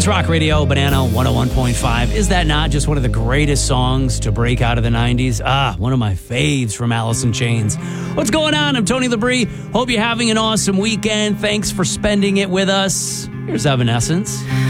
It's Rock Radio, Banana 101.5. Is that not just one of the greatest songs to break out of the 90s? One of my faves from Alice in Chains. What's going on? I'm Tony Labrie. Hope you're having an awesome weekend. Thanks for spending it with us. Here's Evanescence.